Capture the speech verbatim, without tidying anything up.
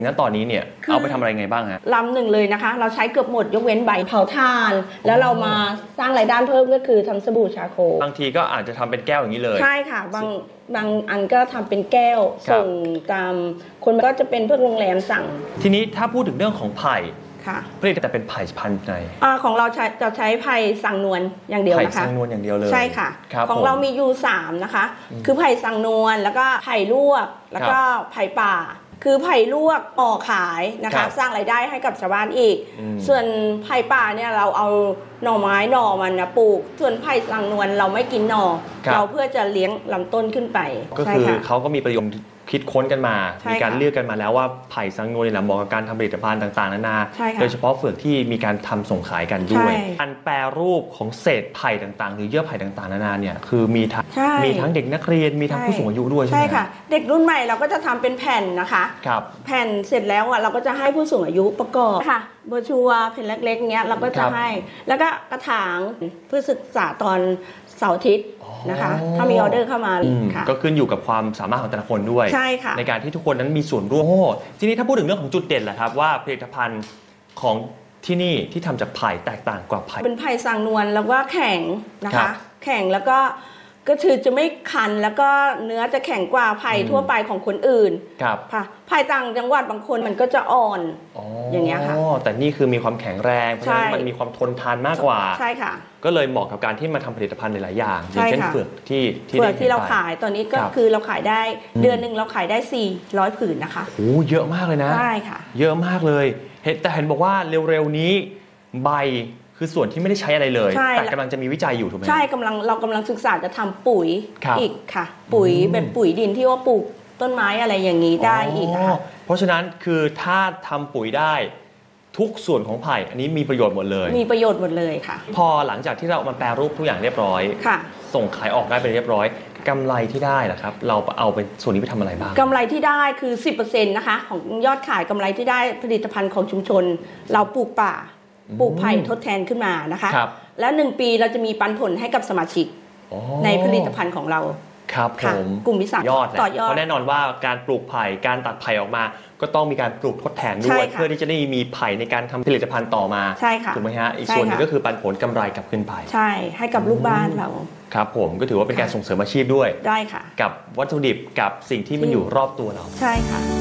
งั้นตอนนี้เนี่ยเอาไปทำอะไรไงบ้างฮะลำหนึ่งเลยนะคะเราใช้เกือบหมดยกเว้นใบเผาถ่าน แล้วเรามาสร้างรายได้เพิ่มก็คือทำสบู่ชาโคบางทีก็อาจจะทำเป็นแก้วอย่างนี้เลยใช่ค่ะบางบางอันก็ทำเป็นแก้วส่งตามคนก็จะเป็นพวกโรงแรมสั่งทีนี้ถ้าพูดถึงเรื่องของไผ่ค่ะผลิตแต่เป็นไผ่พันธุ์ไหนของเราใช้จะใช้ไผ่สังนวลอย่างเดียวนะคะไผ่สังนวลอย่างเดียวเลยใช่ค่ะของเรามีอยู่สามนะคะคือไผ่สังนวลแล้วก็ไผ่ลวกแล้วก็ไผ่ป่าคือไผ่ลวกออกขายนะคะสร้างรายได้ให้กับชาวบ้านอีกส่วนไผ่ป่าเนี่ยเราเอาหน่อไม้หน่อมันนะปลูกส่วนไผ่สังนวลเราไม่กินหน่อเราเพื่อจะเลี้ยงลำต้นขึ้นไปก็คือเขาก็มีประโยชน์คิดค้นกันมามีการเลือกกันมาแล้วว่าไผ่สังนวลเนี่ยเหมาะกับการทำผลิตภัณฑ์ต่างๆนานาโดยเฉพาะเฟือกที่มีการทำส่งขายกันด้วยการแปรรูปของเศษไผ่ต่างๆหรือเยื่อไผ่ต่างๆนานาเนี่ยคือมีทั้งมีทั้งเด็กนักเรียนมีทั้งผู้สูงอายุด้วยใช่ไหมใช่ค่ะเด็กรุ่นใหม่เราก็จะทำเป็นแผ่นนะคะแผ่นเสร็จแล้วอ่ะเราก็จะให้ผู้สูงอายุประกอบค่ะโบชัวแผ่นเล็กๆเนี้ยเราก็จะให้แล้วก็กระถางเพื่อศึกษาตอนเสาร์อาทิตย์นะคะถ้ามีออเดอร์เข้ามาก็ขึ้นอยู่กับความสามารถของแต่ละคนด้วยใช่ค่ะในการที่ทุกคนนั้นมีส่วนร่วมทีนี้ถ้าพูดถึงเรื่องของจุดเด่นแหละครับว่าผลิตภัณฑ์ของที่นี่ที่ทำจากไผ่แตกต่างกว่าไผ่เป็นไผ่สังนวลแล้วก็แข็งนะคะแข็งแล้วก็ก็คือจะไม่คันแล้วก็เนื้อจะแข็งกว่าไผ่ทั่วไปของคนอื่นครับค่ะไผ่ต่างจังหวัดบางคนมันก็จะอ่อนอย่างเงี้ยค่ะแต่นี่คือมีความแข็งแรงเพราะฉะนั้นมันมีความทนทานมากกว่าใช่ค่ะก็เลยเหมาะกับการที่มาทำผลิตภัณฑ์หลายๆอย่างอย่างเช่นเฟือกที่เฟือกที่เราขายตอนนี้ก็คือเราขายได้เดือนหนึ่งเราขายได้สี่ร้อยผืนนะคะโอ้เยอะมากเลยนะใช่ค่ะเยอะมากเลยแต่เห็นบอกว่าเร็วๆนี้ใบคือส่วนที่ไม่ได้ใช้อะไรเลยแต่กำลังจะมีวิจัยอยู่ถูกไหมใช่กำลังเรากำลังศึกษาจะทำปุ๋ยอีกค่ะปุ๋ยแบบปุ๋ยดินที่ว่าปลูกต้นไม้อะไรอย่างนี้ได้อีกค่ะเพราะฉะนั้นคือถ้าทำปุ๋ยได้ทุกส่วนของไผ่อันนี้มีประโยชน์หมดเลยมีประโยชน์หมดเลยค่ะพอหลังจากที่เรามาแปรรูปทุกอย่างเรียบร้อยค่ะส่งขายออกได้ไปเรียบร้อยกำไรที่ได้ล่ะครับเราเอาไปส่วนนี้ไปทำอะไรบ้างกำไรที่ได้คือ สิบเปอร์เซ็นต์ นะคะของยอดขายกำไรที่ได้ผลิตภัณฑ์ของชุมชนเราปลูกป่าปลูกไผ่ทดแทนขึ้นมานะคะแล้วหนึ่งปีเราจะมีปันผลให้กับสมาชิกในผลิตภัณฑ์ของเราครับผมกลุ่มวิสาหยอดเพราะแน่นอนว่าการปลูกไผ่การตัดไผ่ออกมาก็ต้องมีการปลูกทดแทนด้วยเพื่อที่จะได้มีไผ่ในการทำผลิตภัณฑ์ต่อมาถูกไหมฮะอีกส่วนนึงก็คือปันผลกำไรกลับขึ้นไปใช่ให้กับลูกบ้านเราครับผมก็ถือว่าเป็นการส่งเสริมอาชีพด้วยได้ค่ะกับวัตถุดิบกับสิ่งที่มันอยู่รอบตัวเราใช่ค่ะ